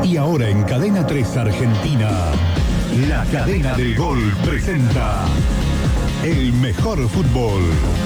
Y ahora en Cadena 3 Argentina, la cadena del gol presenta el mejor fútbol.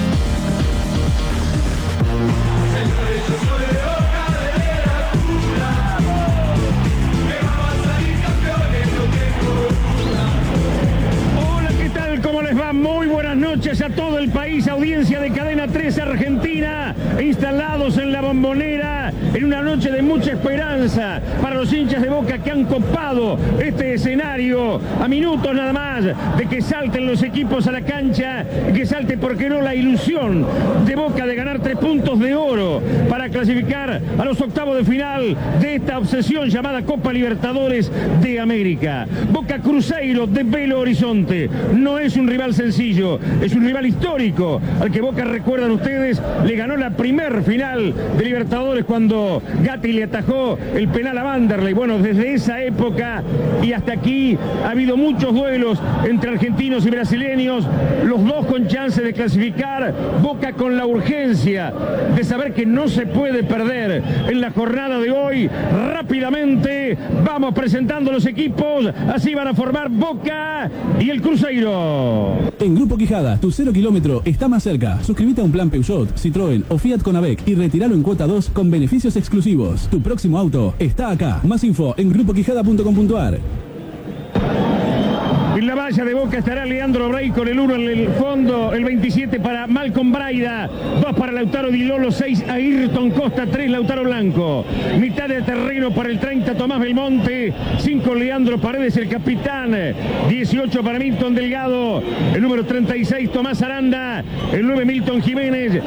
Hola, ¿qué tal? ¿Cómo les va? Muy buenas noches a todo el país, audiencia de Cadena 3 Argentina, instalados en la Bombonera, en una noche de mucha esperanza para los hinchas de Boca que han copado este escenario a minutos nada más de que salten los equipos a la cancha y que salte, ¿por qué no?, la ilusión de Boca de ganar 3 puntos de oro para clasificar a los octavos de final de esta obsesión llamada Copa Libertadores de América. Boca Cruzeiro de Belo Horizonte no es un rival sencillo, es un rival histórico al que Boca, recuerdan ustedes, le ganó la primer final de Libertadores cuando Gatti le atajó el penal a Vanderlei. Bueno, desde esa época y hasta aquí ha habido muchos duelos entre argentinos y brasileños, los dos con chance de clasificar. Boca con la urgencia de saber que no se puede perder en la jornada de hoy. Rápidamente vamos presentando los equipos, así van a formar Boca y el Cruzeiro. En Grupo Quijada, tu 0 kilómetro está más cerca. Suscríbete a un plan Peugeot, Citroën o Fiat con AVEC y retíralo en cuota 2 con beneficios exclusivos. Tu próximo auto está acá. Más info en grupoquijada.com.ar. En la valla de Boca estará Leandro Bray con el 1 en el fondo, el 27 para Malcolm Braida, 2 para Lautaro Di Lolo, 6 Ayrton Costa, 3 Lautaro Blanco. Mitad de terreno para el 30 Tomás Belmonte, 5 Leandro Paredes, el capitán, 18 para Milton Delgado, el número 36 Tomás Aranda, el 9 Milton Jiménez,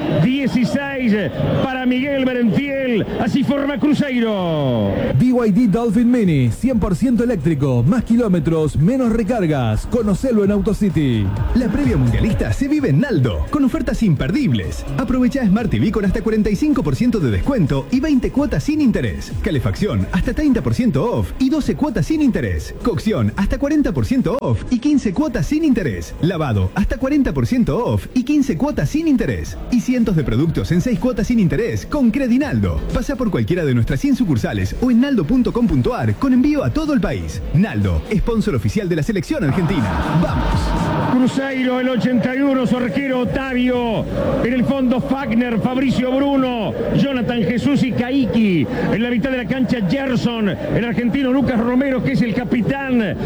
16 para Miguel Berentiel. Así forma Cruzeiro. BYD Dolphin Mini, 100% eléctrico, más kilómetros, menos recarga. Conocelo en AutoCity. La previa mundialista se vive en Naldo, con ofertas imperdibles. Aprovecha Smart TV con hasta 45% de descuento y 20 cuotas sin interés. Calefacción hasta 30% off y 12 cuotas sin interés. Cocción hasta 40% off y 15 cuotas sin interés. Lavado hasta 40% off y 15 cuotas sin interés. Y cientos de productos en 6 cuotas sin interés con Credinaldo. Pasa por cualquiera de nuestras 100 sucursales o en naldo.com.ar con envío a todo el país. Naldo, sponsor oficial de la selección argentina. ¡Vamos! Cruzeiro, el 81, su arquero Otavio. En el fondo Fagner, Fabricio Bruno, Jonathan Jesús y Caiki. En la mitad de la cancha Gerson, el argentino Lucas Romero, que es el capitán.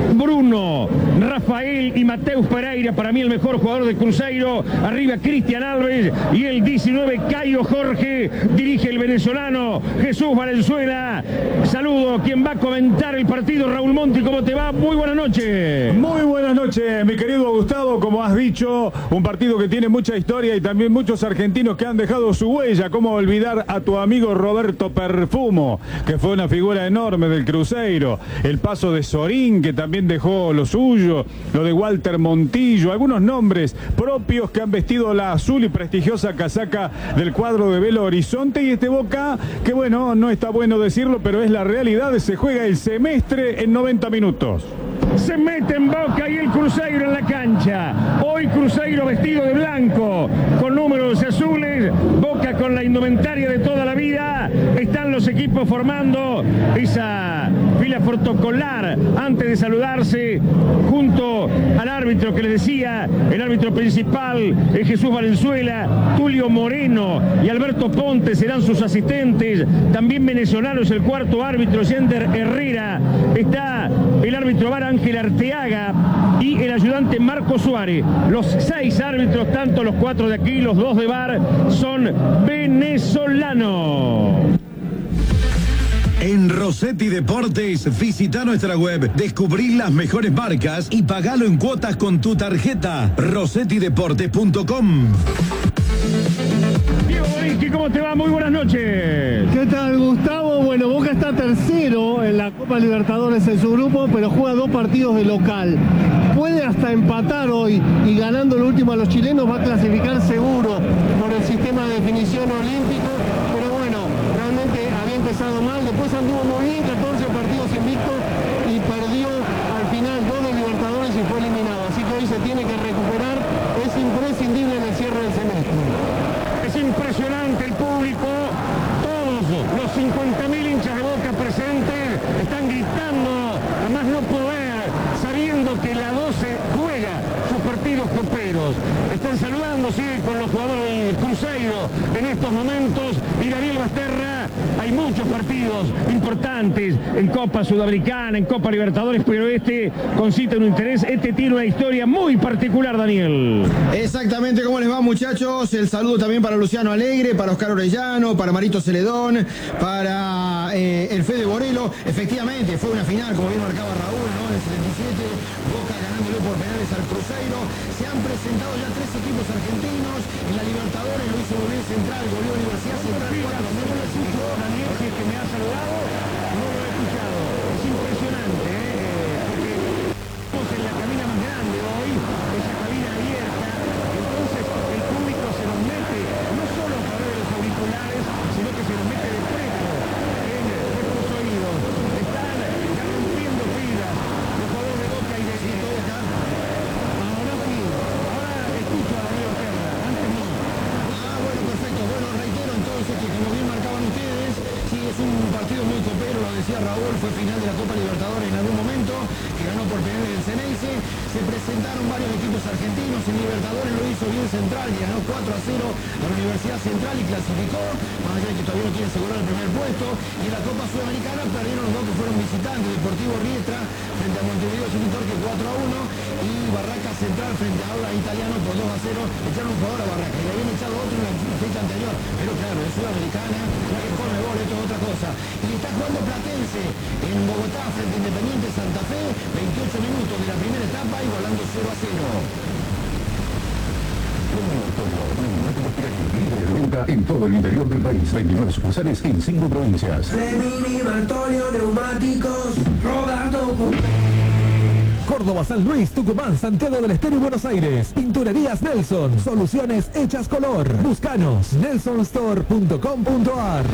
Bruno, Rafael y Mateus Pereira, para mí el mejor jugador de Cruzeiro. Arriba Cristian Alves y el 19 Caio Jorge. Dirige el venezolano Jesús Valenzuela. Saludo, quien va a comentar el partido, Raúl Monti. ¿Cómo te va? Muy buenas noches. Muy buenas noches, mi querido Gustavo. Como has dicho, un partido que tiene mucha historia y también muchos argentinos que han dejado su huella. ¿Cómo olvidar a tu amigo Roberto Perfumo, que fue una figura enorme del Cruzeiro? El paso de Sorín, que también dejó lo suyo, lo de Walter Montillo, algunos nombres propios que han vestido la azul y prestigiosa casaca del cuadro de Belo Horizonte. Y este Boca, que bueno, no está bueno decirlo, pero es la realidad, se juega el semestre en 90 minutos. Se mete en Boca y el Cruzeiro en la cancha. Hoy Cruzeiro vestido de blanco, con números azules. Boca con la indumentaria de toda la vida. Están los equipos formando esa fila protocolar antes de saludarse, junto al árbitro que les decía, el árbitro principal, Jesús Valenzuela. Tulio Moreno y Alberto Ponte serán sus asistentes. También venezolanos, el cuarto árbitro, Yender Herrera. Está el árbitro VAR Ángel Arteaga y el ayudante Marco Suárez. Los 6 árbitros, tanto los 4 de aquí, los 2 de VAR, son venezolanos. En Rossetti Deportes, visita nuestra web, descubrí las mejores marcas y pagalo en cuotas con tu tarjeta. rossettideportes.com. Diego Borinski, ¿cómo te va? Muy buenas noches. ¿Qué tal, Gustavo? Bueno, Boca está tercero en la Copa Libertadores en su grupo, pero juega 2 partidos de local. Puede hasta empatar hoy y ganando el último a los chilenos va a clasificar seguro por el sistema de definición olímpico, pero bueno, realmente había empezado mal, después anduvo muy bien, 14 partidos invictos y perdió al final 2 de Libertadores y fue eliminado, así que hoy se tiene que recuperar, es imprescindible en el cierre del semestre. Es impresionante el público, todos los 50.000 hinchas de Boca presentes están estos momentos. Y Daniel Basterra, hay muchos partidos importantes en Copa Sudamericana, en Copa Libertadores, pero este concita un interés. Este tiene una historia muy particular, Daniel. Exactamente, ¿cómo les va, muchachos? El saludo también para Luciano Alegre, para Oscar Orellano, para Marito Celedón, para el Fede Borelo. Efectivamente, fue una final, como bien marcaba Raúl, ¿no? En el 77, Boca ganándole por penales al Cruzeiro. Se han presentado ya 3 equipos argentinos. En la Libertadores lo hizo Bolívar Central, goleó Universidad Central 4-0. Daniel, si es que me ha saludado, no lo he escuchado. Es impresionante, porque estamos en la cabina más grande hoy, esa cabina abierta. Entonces el público se nos mete, no solo a través de los auriculares, sino que se nos mete de frente en nuestros oídos. Están ya rompiendo filas los jugadores de Boca y de Boca. Ahora sí, ahora escucho a Daniel Basterra, antes no. Bueno, perfecto. Bueno, reitero entonces que, como bien marcaban ustedes, sí, es un partido muy copero, lo decía Raúl, fue final de la Copa Libertadores en algún momento, que ganó por penales el Ceneice. Se presentaron varios equipos argentinos. En Libertadores lo hizo bien Central y ganó 4-0 a la Universidad Central y clasificó, más allá de que todavía no tiene asegurado el primer puesto. Y en la Copa Sudamericana perdieron los dos que fueron visitantes, Deportivo Riestra frente a Montevideo City Torque 4-1 y Barracas Central frente a Aura Italiano por 2-0. Echaron un jugador a Barracas y le habían echado otro en la fecha anterior, pero claro, es Sudamericana, es Conmebol, esto es otra cosa. Y está jugando Platense en Bogotá frente a Independiente Santa Fe, 28 minutos de la primera etapa, igualando 0-0. En todo el interior del país, 29 sucursales en 5 provincias. Córdoba, San Luis, Tucumán, Santiago del Estero y Buenos Aires. Pinturerías Nelson. Soluciones hechas color. Búscanos. nelsonstore.com.ar.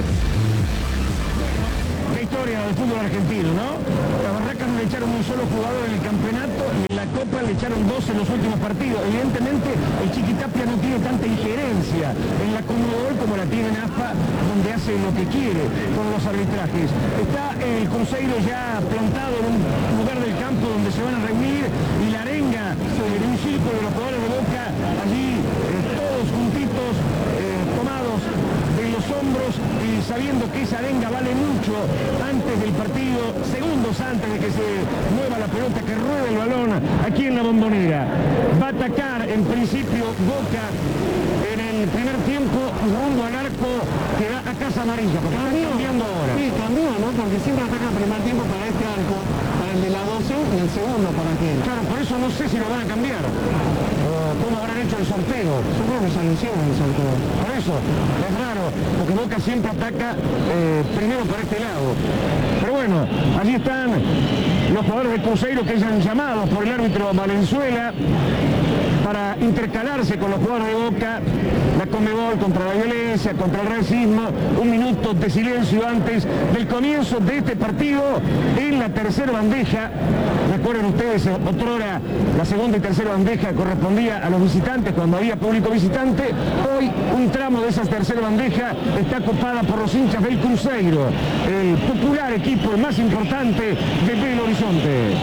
La historia del fútbol argentino, ¿no? A Barracas no le echaron un solo jugador en el campeonato y en la Copa le echaron 2 en los últimos partidos. Evidentemente, el Chiquitapia no tiene tanta injerencia en la Conmebol como la tiene en AFA, donde hace lo que quiere con los arbitrajes. Está el Cruzeiro ya plantado en un lugar del campo donde se van a reunir y la arenga en un círculo de los jugadores de Boca, allí todos juntitos, tomados de los hombros y sabiendo que esa arenga vale mucho antes del partido, segundos antes de que se mueva la pelota, que ruede el balón aquí en la Bombonera. Va a atacar en principio Boca en el primer tiempo rumbo al arco que va a Casa Amarilla, porque está cambiando ahora. Sí, cambió, ¿no? Porque siempre ataca el primer tiempo para este arco, para el de la 12 y el segundo para aquel. Claro, por eso no sé si lo van a cambiar. ¿Cómo habrán hecho el sorteo? Supongo que se anunció el sorteo. Por eso, es raro, porque Boca siempre ataca primero por este lado. Pero bueno, allí están los jugadores del Cruzeiro que sean llamados por el árbitro Valenzuela para intercalarse con los jugadores de Boca, la Conmebol contra la violencia, contra el racismo. Un minuto de silencio antes del comienzo de este partido en la tercera bandeja. Recuerden ustedes, otrora la segunda y tercera bandeja correspondía a los visitantes cuando había público visitante. Hoy un tramo de esa tercera bandeja está ocupada por los hinchas del Cruzeiro, el popular equipo más importante de Belo Horizonte.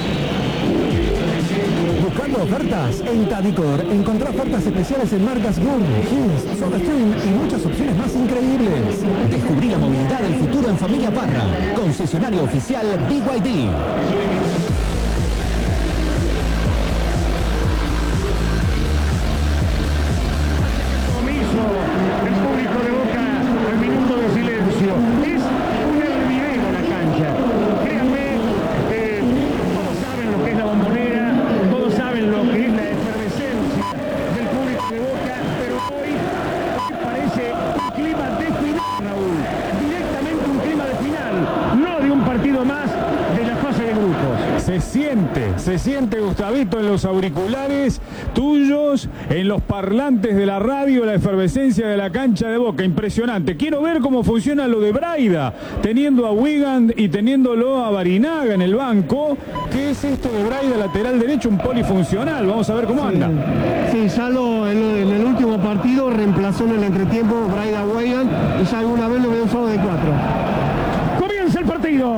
Buscando ofertas en Tadicor. Encontrá ofertas especiales en marcas Gourmet, Jeans, SodaStream y muchas opciones más increíbles. Descubrí la movilidad del futuro en Familia Parra. Concesionario oficial BYD. El público de Boca, el minuto de silencio. Es un hervidero la cancha. Créanme, todos saben lo que es la Bombonera, todos saben lo que es la efervescencia del público de Boca, pero hoy parece un clima de final, Raúl. Directamente un clima de final, no de un partido más de la fase de grupos. Se siente, Gustavito, en los auriculares tuyos, en los parlantes de la radio, la efervescencia de la cancha de Boca. Impresionante. Quiero ver cómo funciona lo de Braida, teniendo a Wigan y teniéndolo a Barinaga en el banco. ¿Qué es esto de Braida, lateral derecho? Un polifuncional. Vamos a ver cómo anda. Sí, ya en el último partido reemplazó en el entretiempo Braida Wigan y ya alguna vez lo había usado de 4. Comienza el partido.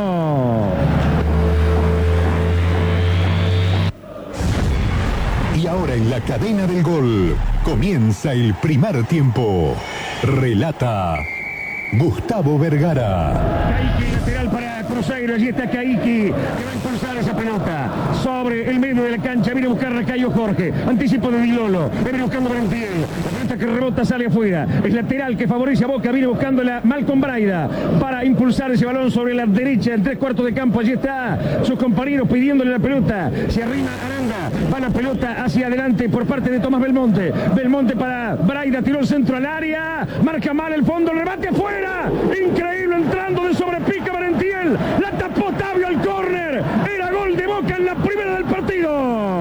Y ahora en la cadena del gol comienza el primer tiempo. Relata Gustavo Vergara. Caiki, lateral para Cruzeiro. Allí está Caiki, que va a impulsar esa pelota sobre el medio de la cancha. Viene a buscar a Caio Jorge. Anticipo de Dilolo. Viene buscando Valentín. La pelota que rebota sale afuera. Es lateral que favorece a Boca. Viene buscando la Malcom Braida para impulsar ese balón sobre la derecha en 3/4 de campo. Allí está sus compañeros pidiéndole la pelota. Se arrima Aranda. Va la pelota hacia adelante por parte de Tomás Belmonte. Belmonte para Braida. Tiró el centro al área. Marca mal el fondo. El remate afuera. Increíble entrando de sobrepica Merentiel. La tapó Otavio al córner. Era gol de Boca en la primera del partido.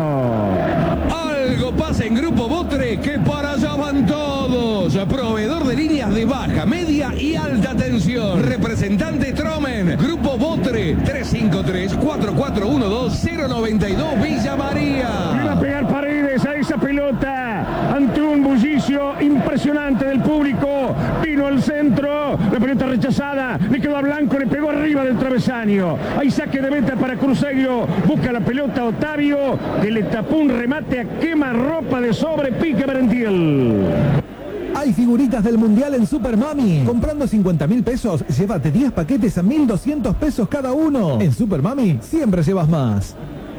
Algo pasa en Grupo Botre, que para allá van todos. Proveedor de líneas de baja, media y alta tensión. Representante Tromen. Grupo Botre, 353-4412-092 Villa María. Le va a pegar Paredes a esa pelota ante un bullicio impresionante del público. Vino al centro, la pelota rechazada, le quedó a Blanco, le pegó arriba del travesaño. Hay saque de meta para Cruzeiro. Busca la pelota Otavio, que le tapó un remate a quemarropa de sobrepica Merentiel. Hay figuritas del Mundial en Super Mami. Comprando 50.000 pesos, llévate 10 paquetes a 1.200 pesos cada uno. En Super Mami siempre llevas más.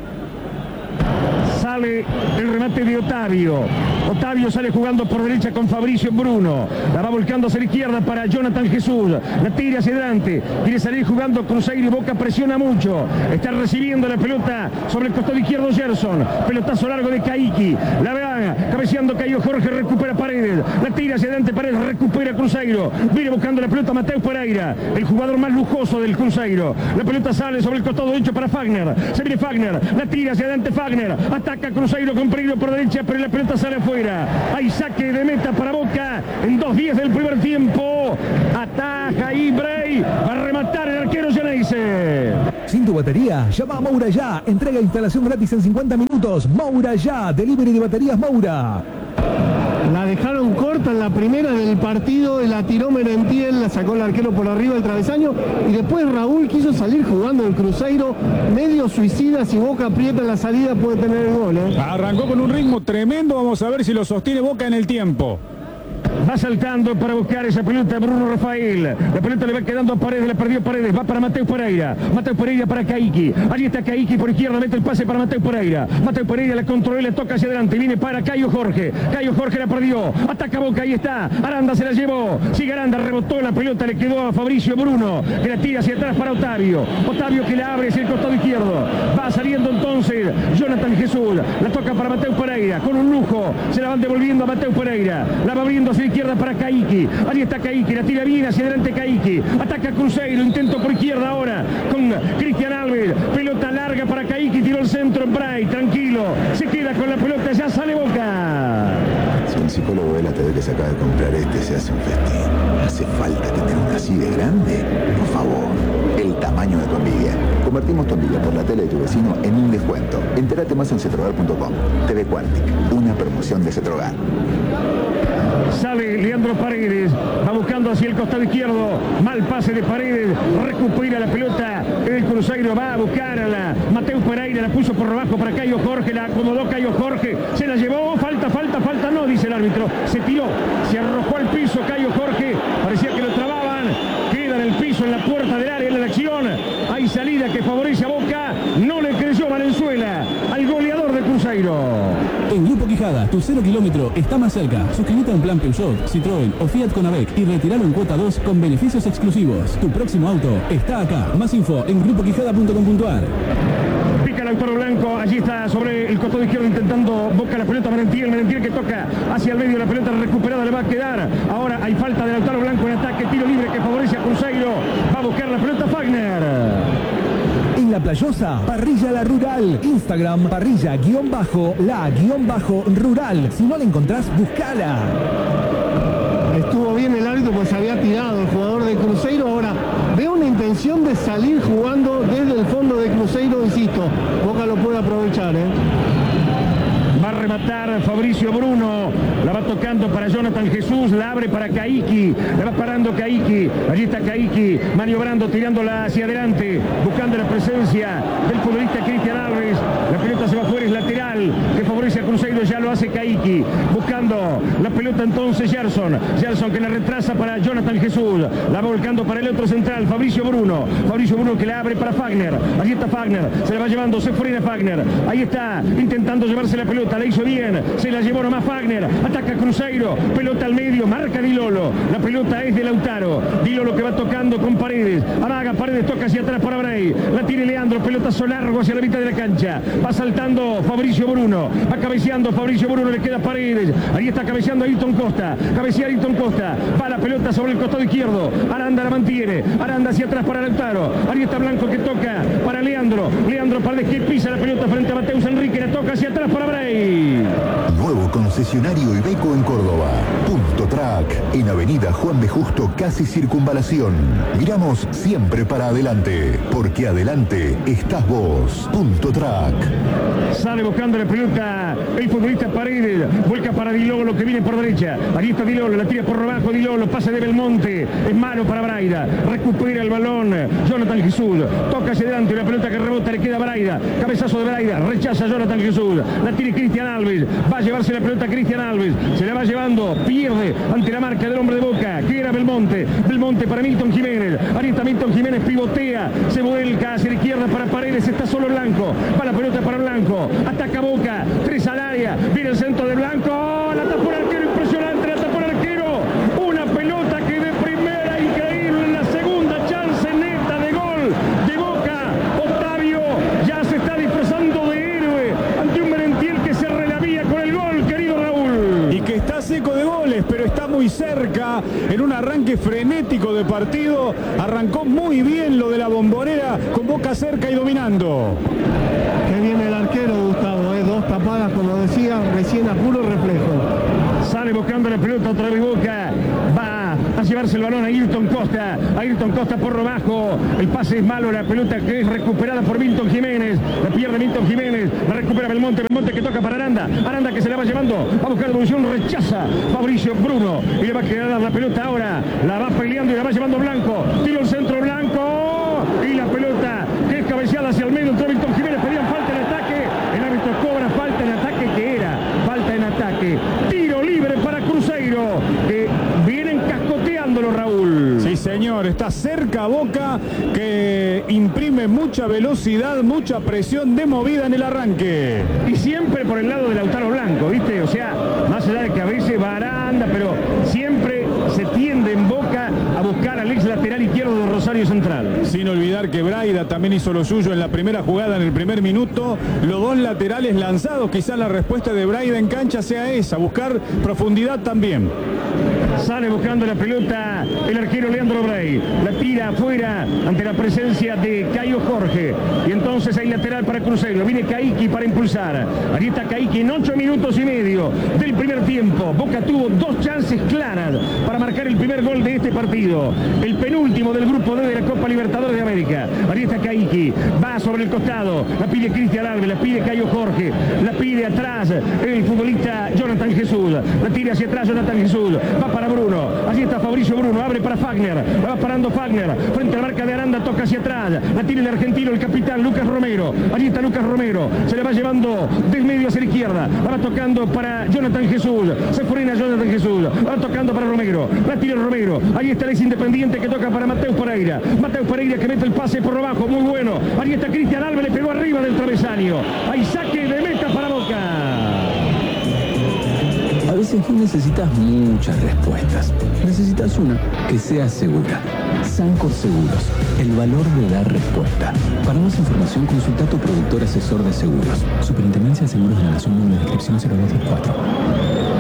Sale el remate de Otavio. Otavio sale jugando por derecha con Fabricio Bruno. La va volcando hacia la izquierda para Jonathan Jesús. La tira hacia adelante. Quiere salir jugando Cruzeiro y Boca presiona mucho. Está recibiendo la pelota sobre el costado izquierdo Gerson. Pelotazo largo de Caiki. La va cabeceando Caio Jorge. Recupera Paredes. La tira hacia adelante Paredes. Recupera Cruzeiro. Viene buscando la pelota Mateus Pereira. El jugador más lujoso del Cruzeiro. La pelota sale sobre el costado derecho para Fagner. Se viene Fagner. La tira hacia adelante Fagner. Ataca Cruzeiro con peligro por derecha, pero la pelota sale afuera. Hay saque de meta para Boca en 2:10 del primer tiempo. Ataja Ibrey. Va a rematar el arquero Geneise. Sin tu batería, llama a Moura Ya. Entrega e instalación gratis en 50 minutos. Moura Ya. Delivery de baterías Moura. La dejaron corta en la primera del partido, la tiró Merentiel, la sacó el arquero por arriba del travesaño y después Raúl quiso salir jugando el Cruzeiro, medio suicida. Si Boca aprieta la salida puede tener el gol. Arrancó con un ritmo tremendo, vamos a ver si lo sostiene Boca en el tiempo. Va saltando para buscar esa pelota Bruno Rafael. La pelota le va quedando a Paredes, la perdió Paredes. Va para Mateus Pereira. Mateus Pereira para Caiki. Allí está Caiki por izquierda, mete el pase para Mateus Pereira. Mateus Pereira la controló y la toca hacia adelante. Viene para Caio Jorge. Caio Jorge la perdió. Ataca Boca, ahí está. Aranda se la llevó. Sigue Aranda, rebotó la pelota, le quedó a Fabricio Bruno, que la tira hacia atrás para Otavio. Otavio que la abre hacia el costado izquierdo. Va saliendo entonces Jonathan Jesús. La toca para Mateus Pereira. Con un lujo. Se la van devolviendo a Mateus Pereira. La va abriendo hacia la izquierda para Caiki. Allí está Caiki, la tira bien hacia adelante Caiki. Ataca Cruzeiro, intento por izquierda ahora con Cristian Alves. Pelota larga para Caiki, tiró el centro en Bray, tranquilo. Se queda con la pelota, ya sale Boca. Si un psicólogo de la TV que se acaba de comprar se hace un festín, ¿hace falta que tenga una así de grande? Por favor, el tamaño de tu envidia. Convertimos tu envidia por la tele de tu vecino en un descuento. Entérate más en cetrogar.com. TV Quantic, una promoción de Cetrogar. Sale Leandro Paredes, va buscando hacia el costado izquierdo, mal pase de Paredes, recupera la pelota, el Cruzeiro va a buscar a la Mateus Pereira, la puso por debajo para Caio Jorge, la acomodó Caio Jorge, se la llevó, falta, no, dice el árbitro, se tiró, se arrojó al piso Caio Jorge, parecía que lo trababan, queda en el piso, en la puerta del área de la acción, hay salida que favorece a Boca, no le creyó Valenzuela al goleador de Cruzeiro. En Grupo Quijada, tu 0 kilómetro está más cerca. Suscríbete a un plan Peugeot, Citroën o Fiat con AVEC y retíralo en cuota 2 con beneficios exclusivos. Tu próximo auto está acá. Más info en grupoquijada.com.ar. Pica Lautaro Blanco, allí está sobre el costado izquierdo intentando Boca la pelota Merentiel que toca hacia el medio, la pelota recuperada le va a quedar. Ahora hay falta de Lautaro Blanco en ataque, tiro libre que favorece a Cruzeiro. Va a buscar la pelota Fagner. En La Playosa, Parrilla La Rural. Instagram, parrilla_la_rural. Si no la encontrás, buscala. Estuvo bien el árbitro pues se había tirado el jugador de Cruzeiro. Ahora veo una intención de salir jugando desde el fondo de Cruzeiro, insisto. Boca lo puede aprovechar. Va a rematar Fabricio Bruno. La va tocando para Jonathan Jesús. La abre para Caiki. La va parando Caiki. Allí está Caiki maniobrando, tirándola hacia adelante, buscando la presencia del futbolista Cristian Alves. La pelota se va fuera, es lateral, que favorece a Cruzeiro, ya lo hace Caiki. Buscando la pelota entonces Gerson. Gerson que la retrasa para Jonathan Jesús. La va volcando para el otro central, Fabricio Bruno. Fabricio Bruno que la abre para Fagner. Allí está Fagner. Se la va llevando, se frena Fagner. Ahí está, intentando llevarse la pelota. La hizo bien. Se la llevó nomás Fagner. Ataca Cruzeiro. Pelota al medio. Marca Di Lolo. La pelota es de Lautaro. Di Lolo que va tocando con Paredes. Amaga Paredes, toca hacia atrás para Bray. La tiene Leandro. Pelotazo largo hacia la mitad de la cancha. Va saltando Fabricio Bruno. Va cabeceando Fabricio Bruno. Le queda Paredes. Ahí está cabeceando Ayrton Costa. Cabecea Ayrton Costa. Va la pelota sobre el costado izquierdo. Aranda la mantiene. Aranda hacia atrás para Lautaro. Ahí está Blanco que toca para Leandro. Leandro Paredes que pisa la pelota frente a Mateus Enrique. La toca hacia atrás para Bray. Nuevo concesionario Iveco en Córdoba. Punto Track. En Avenida Juan B. Justo, casi Circunvalación. Miramos siempre para adelante. Porque adelante estás vos. Punto Track. Sale buscando la pelota el futbolista Paredes. Vuelca para Di Lolo que viene por derecha. Ahí está Di Lolo. La tira por abajo Di Lolo. Pase de Belmonte. Es malo para Braida. Recupera el balón Jonathan Jesús. Toca hacia adelante. La pelota que rebota le queda a Braida. Cabezazo de Braida. Rechaza Jonathan Jesús. La tiene Cristian Alves. Va a llevarse la pelota Cristian Alves. Se la va llevando. Pierde ante la marca del hombre de Boca, que era Belmonte. Belmonte para Milton Jiménez. Ahí está Milton Jiménez. Pivotea. Se vuelca hacia la izquierda para Paredes. Está solo Blanco. Va la pelota para Blanco. Ataca Boca. 3 al área. Viene el centro de Blanco. La tapó el arquero. Impresionante. La tapó el arquero. Una pelota que de primera. Increíble. La segunda chance neta de gol de Boca. Octavio ya se está disfrazando de héroe ante un Merentiel que se relavía con el gol, querido Raúl. Y que está seco de goles, pero está muy cerca en un arranque frenético de partido. Arrancó muy bien lo de la Bombonera, con Boca cerca y dominando. Que viene el arquero, Gustavo, 2 tapadas, como decía, recién a puro reflejo. Sale buscando la pelota otra vez Boca. Va a llevarse el balón a Ayrton Costa. Ayrton Costa por lo bajo. El pase es malo. La pelota que es recuperada por Milton Jiménez. La pierde Milton Jiménez. La recupera Belmonte. Belmonte que toca para Aranda. Aranda que se la va llevando. Va a buscar devolución. Rechaza Fabricio Bruno. Y le va a quedar la pelota ahora. La va peleando y la va llevando Blanco. Tiro el centro Blanco. Y la pelota que es cabeceada hacia el medio. Entró Milton Jiménez. Pedían falta en ataque. El árbitro cobra falta en ataque. ¿Qué era? Falta en ataque. Tiro libre para Cruzeiro. Que vienen cascoteándolo, Raúl. Sí, señor. Está cerca Boca, que imprime mucha velocidad, mucha presión de movida en el arranque. Y siempre por el lado de Lautaro Blanco, ¿viste? O sea, más allá de que a veces va Aranda, pero siempre se tiende en Boca a buscar al ex lateral izquierdo de Rosario Central. Sin olvidar que Braida también hizo lo suyo en la primera jugada, en el primer minuto. Los 2 laterales lanzados, quizás la respuesta de Braida en cancha sea esa, buscar profundidad también. Sale buscando la pelota el arquero Leandro Bray. La tira afuera ante la presencia de Caio Jorge. Y entonces hay lateral para Cruzeiro. Viene Caiki para impulsar. Ahí está Caiki en 8 minutos y medio del primer tiempo. Boca tuvo 2 chances claras para marcar el primer gol de este partido. El penúltimo del grupo D de la Copa Libertadores de América. Ahí está Caiki. Va sobre el costado. La pide Cristian Alves. La pide Caio Jorge. La pide atrás el futbolista Jonathan Jesús. La tira hacia atrás Jonathan Jesús. Va para Bruno. Allí está Fabricio Bruno. Abre para Fagner. La va parando Fagner. Frente a la marca de Aranda. Toca hacia atrás. La tiene el argentino, el capitán Lucas Romero. Allí está Lucas Romero. Se le va llevando del medio hacia la izquierda. La va tocando para Jonathan Jesús. Se frena Jonathan Jesús. La va tocando para Romero. La tira Romero. Ahí está el ex Independiente que toca para Mateus Pereira. Mateus Pereira que mete el pase por abajo. Muy bueno. Ahí está Cristian Alves. Le pegó arriba del travesaño. Hay saque de meta para Boca. A veces no necesitas muchas respuestas. Necesitas una que sea segura. Sancor Seguros. El valor de dar respuesta. Para más información, consulta a tu productor asesor de seguros. Superintendencia de Seguros de la Nación, número de inscripción 0224. Marca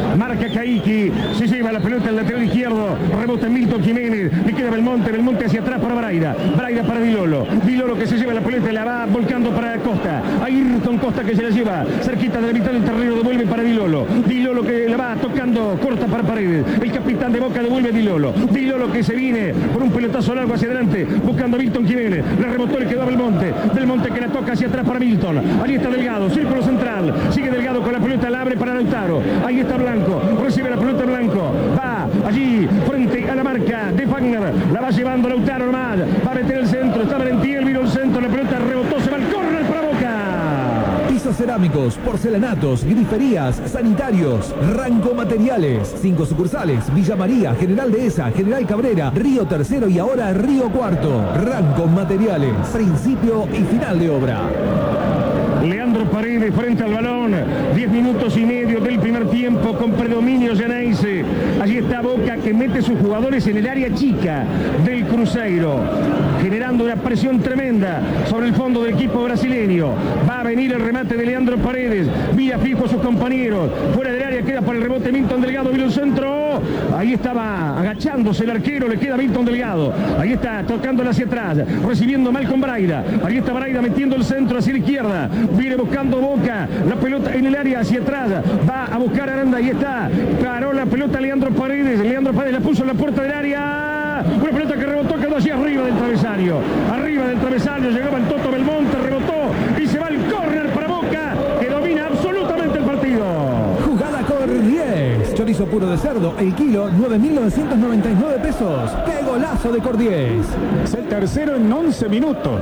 Cacaiki, se lleva la pelota al lateral izquierdo, rebota Milton Jiménez, le queda Belmonte hacia atrás para Braida para Di Lolo que se lleva la pelota y la va volcando para Costa, Ayrton Costa que se la lleva cerquita de la mitad del terreno, devuelve para Di Lolo que la va tocando corta para Paredes, el capitán de Boca devuelve a Di Lolo que se viene por un pelotazo largo hacia adelante, buscando a Milton Jiménez, la rebotó, le quedó a Belmonte que la toca hacia atrás para Milton, ahí está Delgado, círculo central, sigue Delgado con la pelota, la abre para Lautaro, ahí está Blanco, recibe la pelota Blanco, va allí frente a la marca de Wagner, la va llevando Lautaro nomás, va a meter el centro, está Valentiel, vino el centro, la pelota rebotó, se va al córner para Boca. Pisos cerámicos, porcelanatos, griferías, sanitarios, Ranco Materiales. 5 sucursales: Villa María, General Dehesa, General Cabrera, Río Tercero y ahora Río Cuarto. Ranco Materiales, principio y final de obra. Leandro Paredes frente al balón, 10 minutos y medio del primer tiempo con predominio Geneise. Allí está Boca que mete sus jugadores en el área chica del Cruzeiro, generando una presión tremenda sobre el fondo del equipo brasileño. Va a venir el remate de Leandro Paredes, mira fijo a sus compañeros, fuera del área queda para el rebote Milton Delgado, vino el centro, ahí estaba agachándose el arquero, le queda Milton Delgado, ahí está tocándola hacia atrás, recibiendo mal con Braida, ahí está Braida metiendo el centro hacia la izquierda, viene buscando Boca, la pelota en el área hacia atrás, va a buscar a Aranda, ahí está, paró la pelota Leandro Paredes la puso en la puerta del área, una pelota que rebotó, quedó allí arriba del travesaño, llegaba el Toto Belmonte, rebotó y se va al córner para Boca, que domina absolutamente el partido. Jugada Cordiés, chorizo puro de cerdo, el kilo 9.999 pesos. ¡Qué golazo de Cordiés! Es el tercero en 11 minutos.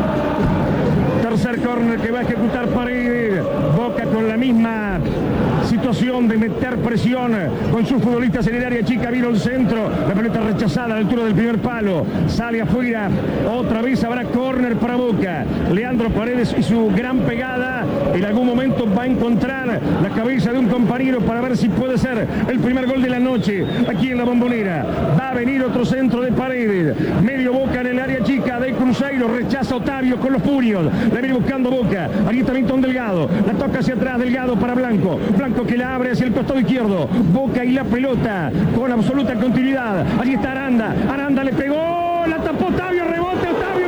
Tercer córner que va a ejecutar Paredes. Boca con la misma situación de meter presión con sus futbolistas en el área chica, vino el centro, la pelota rechazada a la altura del primer palo, sale afuera, otra vez habrá córner para Boca. Leandro Paredes y su gran pegada en algún momento va a encontrar la cabeza de un compañero para ver si puede ser el primer gol de la noche aquí en la Bombonera. Va a venir otro centro de Paredes, medio Boca en el área chica del Cruzeiro, rechaza Otavio con los puños, la viene buscando Boca, ahí está Milton Delgado, la toca hacia atrás, Delgado para Blanco que la abre hacia el costado izquierdo, Boca y la pelota con absoluta continuidad, allí está Aranda le pegó, la tapó Otavio, rebote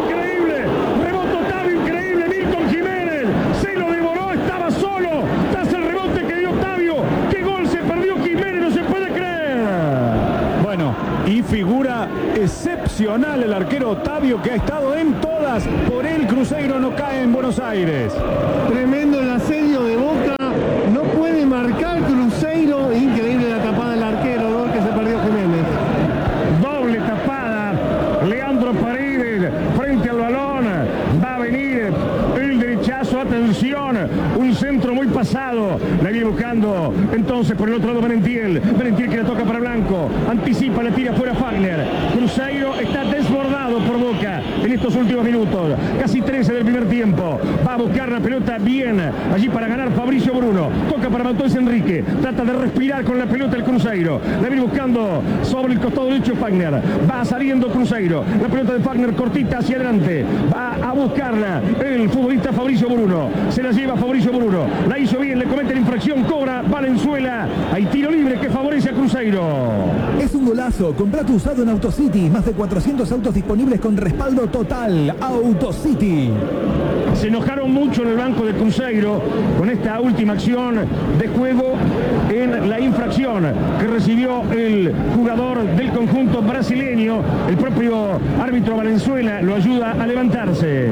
Otavio increíble, Milton Jiménez se lo devoró, estaba solo tras el rebote que dio Otavio, qué gol se perdió Jiménez, no se puede creer. Bueno, y figura excepcional el arquero Otavio, que ha estado en todas, por el Cruzeiro no cae en Buenos Aires. Tremendo el asedio de Boca, no puede marcar Cruzeiro, increíble la tapada del arquero, ¿no? Que se perdió Jiménez. Doble tapada, Leandro Paredes frente al balón, va a venir el derechazo, atención, un centro muy pasado, la viene buscando entonces por el otro lado Valentiel que la toca para Blanco, anticipa, la tira fuera Wagner. Cruzeiro está desbordado por Boca en estos últimos minutos, casi 13 del primer tiempo, va a buscar la pelota bien allí para ganar Fabricio Bruno, toca para Matheus Enrique, trata de respirar con la pelota el Cruzeiro, la viene buscando sobre el costado derecho Wagner, va saliendo Cruzeiro, la pelota de Wagner cortita hacia adelante, va a buscarla el futbolista Fabricio Bruno, se la lleva Fabricio Bruno, la hizo bien, le comete la infracción, cobra Valenzuela, hay tiro libre que favorece a Cruzeiro. Es un golazo, comprá tu usado en AutoCity, más de 400 autos disponibles con respaldo total. AutoCity. Se enojaron mucho en el banco de Cruzeiro con esta última acción de juego en la infracción que recibió el jugador del conjunto brasileño. El propio árbitro Valenzuela lo ayuda a levantarse.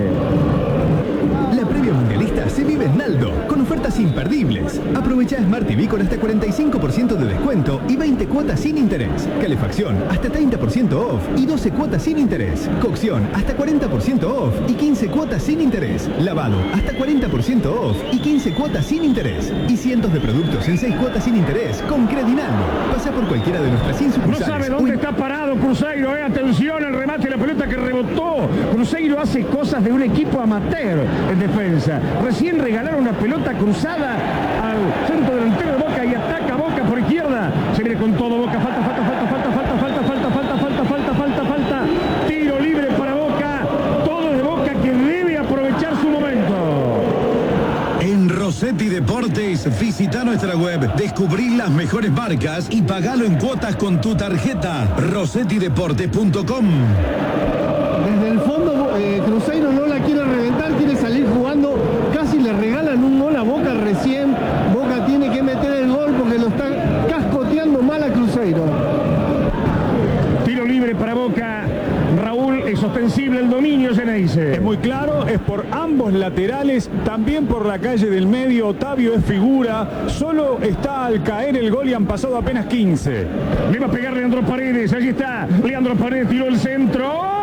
La previa mundialista se vive en Naldo, con ofertas imperdibles. Aprovecha Smart TV con hasta 45% de descuento y 20 cuotas sin interés. Calefacción hasta 30% off y 12 cuotas sin interés. Cocción hasta 40% off y 15 cuotas sin interés. Lavado hasta 40% off y 15 cuotas sin interés. Y cientos de productos en 6 cuotas sin interés con Credinaldo. Pasa por cualquiera de nuestras 100 sucursales. No sabe dónde está parado Cruzeiro, atención al remate, la pelota que rebotó. Cruzeiro hace cosas de un equipo amateur en defensa. Recién regalaron una pelota cruzada al centro delantero de Boca y ataca Boca por izquierda. Se viene con todo Boca, falta. Tiro libre para Boca. Todo de Boca que debe aprovechar su momento. En Rosé Rossetti Deportes, visita nuestra web, descubrí las mejores marcas y pagalo en cuotas con tu tarjeta. rossettideportes.com. Desde el fondo, Cruzeiro no la quiere reventar, quiere salir jugando. Casi le regalan un gol a Boca recién. Boca tiene que meter el gol porque lo está cascoteando mal a Cruzeiro. Tiro libre para Boca. Raúl, es ostensible el dominio Ceneice. Es muy claro, es por ambos laterales, también por la calle del medio. Otavio es figura, solo está al caer el gol y han pasado apenas 15. Le va a pegar Leandro Paredes, allí está. Leandro Paredes tiró el centro.